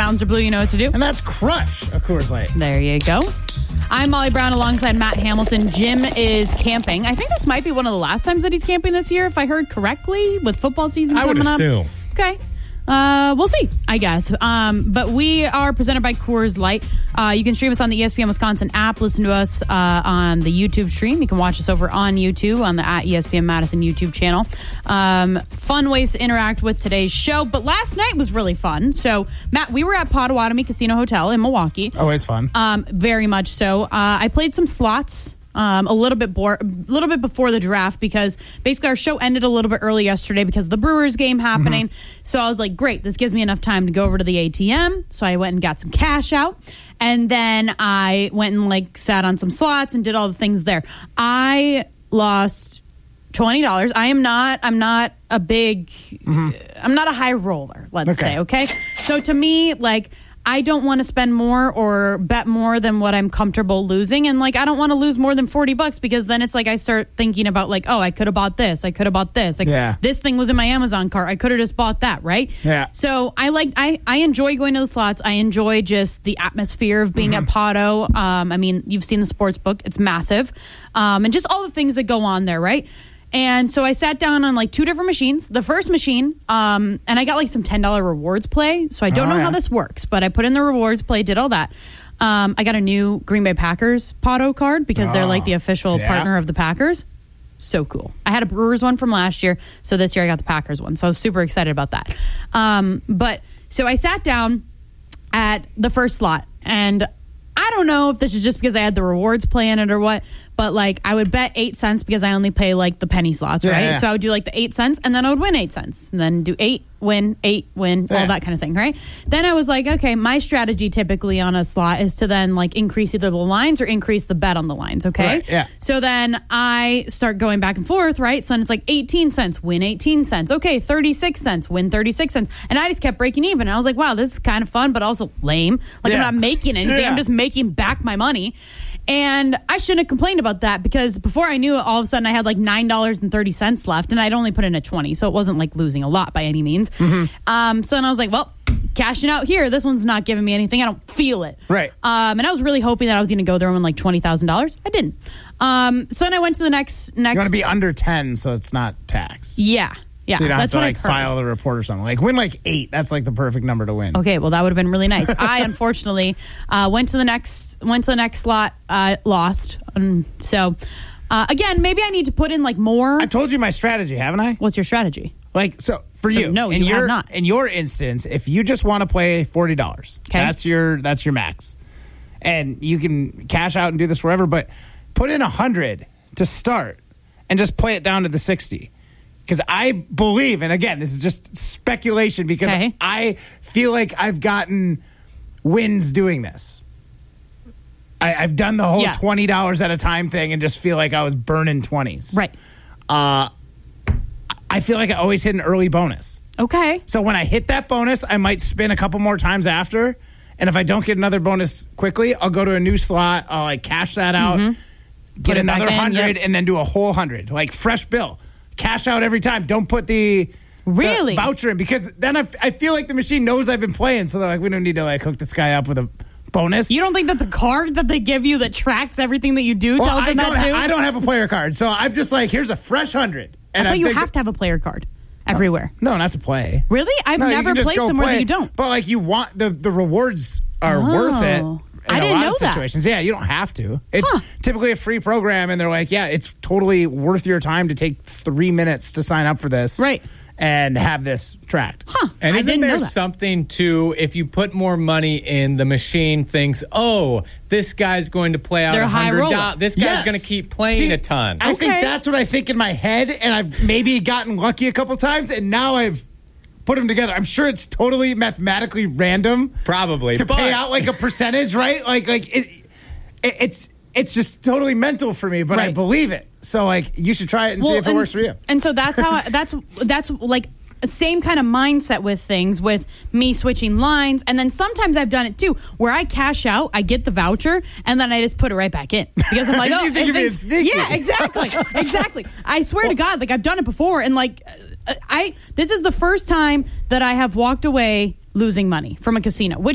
Sounds are blue, you know what to do. And that's Crush, of Coors Light. There you go. I'm Molly Brown alongside Matt Hamilton. Jim is camping. I think this might be one of the last times that he's camping this year, if I heard correctly, with football season coming up. I would assume. Okay. We'll see, I guess. But we are presented by Coors Light. You can stream us on the ESPN Wisconsin app. Listen to us on the YouTube stream. You can watch us over on YouTube on the @ESPN Madison YouTube channel. Fun ways to interact with today's show. But last night was really fun. So, Matt, we were at Potawatomi Casino Hotel in Milwaukee. Always fun. Very much so. I played some slots. A little bit before the draft, because basically our show ended a little bit early yesterday because of the Brewers game happening. So I was like, great, this gives me enough time to go over to the ATM. So I went and got some cash out, and then I went and sat on some slots and did all the things there. I lost $20. I'm not a big, I'm not a high roller, let's say. Okay. So to me, I don't want to spend more or bet more than what I'm comfortable losing. And I don't want to lose more than $40 because then it's I start thinking about oh, I could have bought this. I could have bought this. This thing was in my Amazon cart. I could have just bought that. Right. Yeah. So I enjoy going to the slots. I enjoy just the atmosphere of being at Potto. I mean, you've seen the sports book. It's massive. And just all the things that go on there. Right. And so I sat down on two different machines. The first machine, and I got some $10 rewards play. So I don't know how this works, but I put in the rewards play, did all that. I got a new Green Bay Packers Potto card because they're the official partner of the Packers. So cool. I had a Brewers one from last year. So this year I got the Packers one. So I was super excited about that. But so I sat down at the first slot, and I don't know if this is just because I had the rewards play in it or what, but I would bet 8 cents because I only pay the penny slots, right? Yeah. So I would do the 8 cents, and then I would win 8 cents, and then do 8, win, all that kind of thing, right? Then I was okay, my strategy typically on a slot is to then increase either the lines or increase the bet on the lines, okay? Right, yeah. So then I start going back and forth, right? So then it's 18 cents, win 18 cents. Okay, 36 cents, win 36 cents. And I just kept breaking even. And I was wow, this is kind of fun, but also lame. I'm not making anything. I'm just making back my money. And I shouldn't have complained about that because before I knew it, all of a sudden I had $9.30 left, and I'd only put in a 20, so it wasn't losing a lot by any means. So then I was well, cashing out here. This one's not giving me anything. I don't feel it. Right. And I was really hoping that I was going to go there and win $20,000. I didn't. So then I went to the next. You want to be under 10, so it's not taxed. Yeah. Yeah, so you don't that's have to file the report or something. Win 8. That's the perfect number to win. Okay, well that would have been really nice. I unfortunately went to the next slot, lost. So again, maybe I need to put in more. I told you my strategy, haven't I? What's your strategy? For you, no, you have not. In your instance, if you just want to play $40, that's your max, and you can cash out and do this wherever. But put in 100 to start, and just play it down to the 60. Because I believe, and again, this is just speculation, because I feel I've gotten wins doing this. I've done the whole $20 at a time thing and just feel I was burning 20s. Right. I feel I always hit an early bonus. Okay. So when I hit that bonus, I might spin a couple more times after. And if I don't get another bonus quickly, I'll go to a new slot. I'll cash that out, get another 100, and then do a whole 100. Fresh bill. Cash out every time. Don't put the voucher in, because then I feel the machine knows I've been playing, so they're we don't need to hook this guy up with a bonus. You don't think that the card that they give you that tracks everything that you do tells them that too? I don't have a player card, so I'm just here's a fresh 100. And I thought you have to have a player card everywhere. No, not to play. Really? I've never played somewhere that you don't. But you want the rewards are worth it. I didn't know that. Situations. Yeah, you don't have to. It's typically a free program, and they're it's totally worth your time to take 3 minutes to sign up for this. Right. And have this tracked. And isn't there something to, if you put more money in, the machine thinks, oh, this guy's going to play out $100. This guy's going to keep playing a ton. I think that's what I think in my head, and I've maybe gotten lucky a couple times, and now I've put them together. I'm sure it's totally mathematically random. Probably. To pay out a percentage, right? It's just totally mental for me, but I believe it. So you should try it and see if it works for you. And so that's how that's same kind of mindset with things, with me switching lines. And then sometimes I've done it too, where I cash out, I get the voucher, and then I just put it right back in. Because I'm you think you're being sneaky. Yeah, exactly. Exactly. I swear to God, I've done it before, and this is the first time that I have walked away losing money from a casino, which